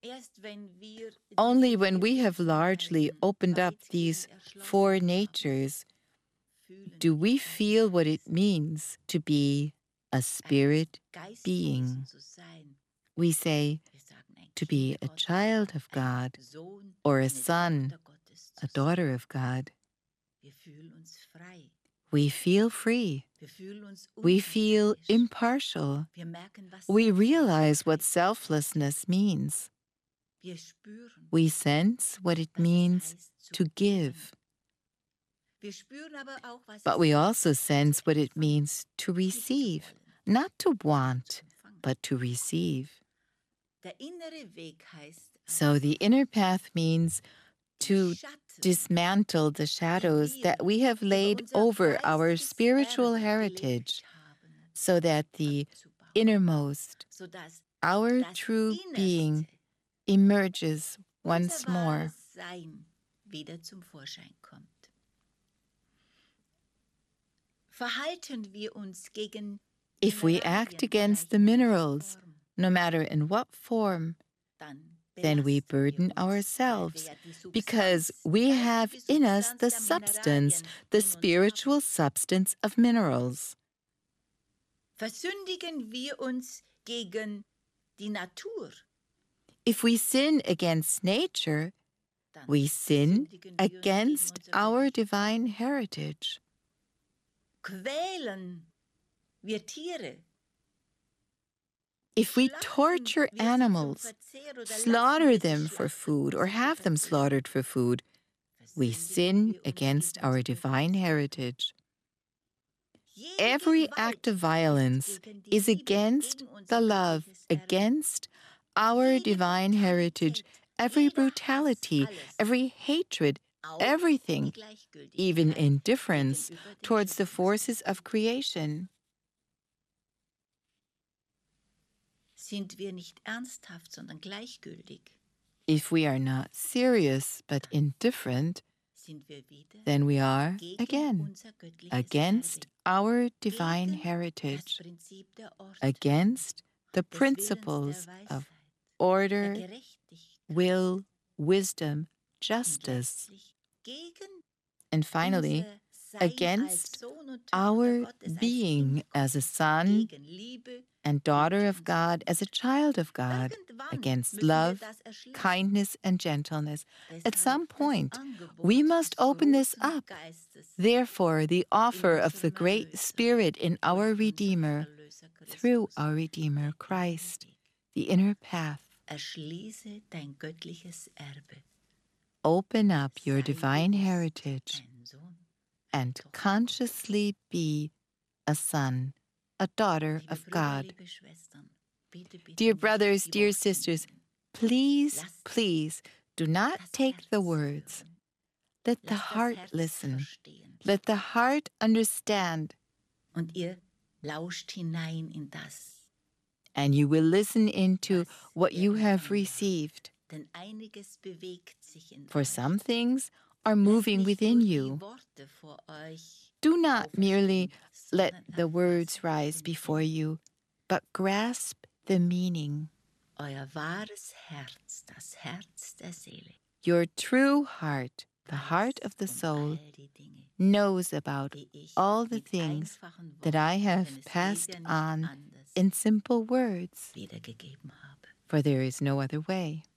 Only when we have largely opened up these four natures do we feel what it means to be a spirit being. We say to be a child of God, or a son, a daughter of God. We feel free. We feel impartial. We realize what selflessness means. We sense what it means to give. But we also sense what it means to receive, not to want, but to receive. So the inner path means to dismantle the shadows that we have laid over our spiritual heritage, so that the innermost, our true being, emerges once more. If we act against the minerals, no matter in what form, then we burden ourselves, because we have in us the substance, the spiritual substance of minerals. If we sin against nature, we sin against our divine heritage. If we torture animals, slaughter them for food, or have them slaughtered for food, we sin against our divine heritage. Every act of violence is against the love, against our divine heritage. Every brutality, every hatred, everything, even indifference towards the forces of creation. If we are not serious but indifferent, then we are, again, against our divine heritage, against the principles of order, will, wisdom, justice, and finally, against our being as a son and daughter of God, as a child of God, against love, kindness, and gentleness. At some point, we must open this up. Therefore, the offer of the great Spirit in our Redeemer, through our Redeemer, Christ, the inner path. Open up your divine heritage and consciously be a son, a daughter of God. Dear brothers, dear sisters, please, please do not take the words. Let the heart listen. Let the heart understand. And you will listen into what you have received. For some things are moving within you. Do not merely let the words rise before you, but grasp the meaning. Your true heart, the heart of the soul, knows about all the things that I have passed on in simple words, for there is no other way.